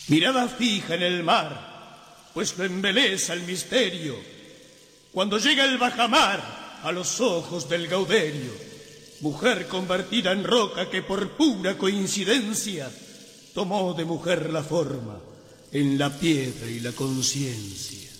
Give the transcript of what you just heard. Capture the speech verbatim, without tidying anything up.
mirada fija en el mar, pues lo embeleza el misterio. Cuando llega el bajamar a los ojos del Gauderio, mujer convertida en roca que por pura coincidencia tomó de mujer la forma en la piedra y la conciencia.